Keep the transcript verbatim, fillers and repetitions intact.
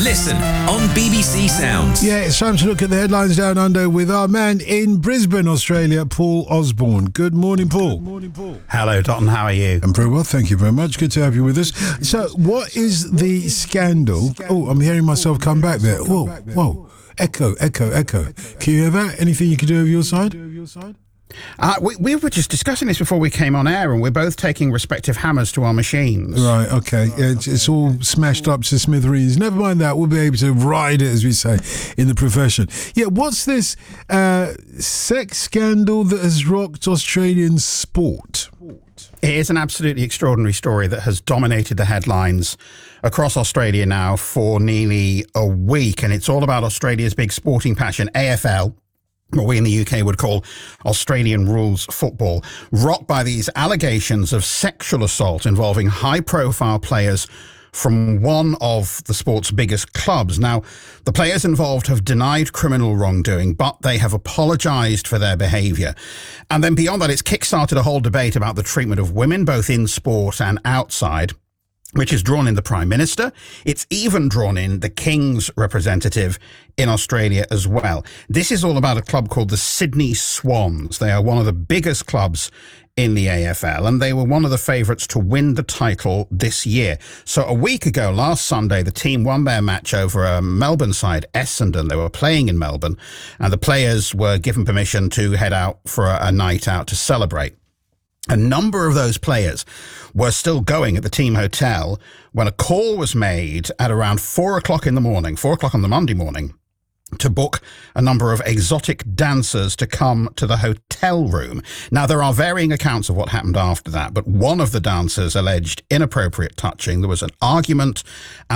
Listen on B B C Sounds. Yeah, it's time to look at the headlines down under with our man in Brisbane, Australia, Paul Osborne. Good morning, Paul. Good morning, Paul. Hello, Dotton. How are you? I'm very well, thank you very much. Good to have you with us. So, what is the scandal? Oh, I'm hearing myself come back there. Whoa, whoa. Echo, echo, echo. Can you hear that? Anything you can do over your side? Uh, we, we were just discussing this before we came on air, and we're both taking respective hammers to our machines. Right, okay. It's, it's all smashed up to smithereens. Never mind that. We'll be able to ride it, as we say, in the profession. Yeah, what's this uh, sex scandal that has rocked Australian sport? It is an absolutely extraordinary story that has dominated the headlines across Australia now for nearly a week, and it's all about Australia's big sporting passion, A F L. What we in the U K would call Australian rules football, rocked by these allegations of sexual assault involving high-profile players from one of the sport's biggest clubs. Now, the players involved have denied criminal wrongdoing, but they have apologised for their behaviour. And then beyond that, it's kick-started a whole debate about the treatment of women, both in sport and outside, which has drawn in the Prime Minister. It's even drawn in the King's representative in Australia as well. This is all about a club called the Sydney Swans. They are one of the biggest clubs in the A F L, and they were one of the favourites to win the title this year. So a week ago, last Sunday, the team won their match over a Melbourne side, Essendon. They were playing in Melbourne, and the players were given permission to head out for a, a night out to celebrate. A number of those players were still going at the team hotel when a call was made at around four o'clock in the morning, four o'clock on the Monday morning, to book a number of exotic dancers to come to the hotel room. Now, there are varying accounts of what happened after that, but one of the dancers alleged inappropriate touching. There was an argument, and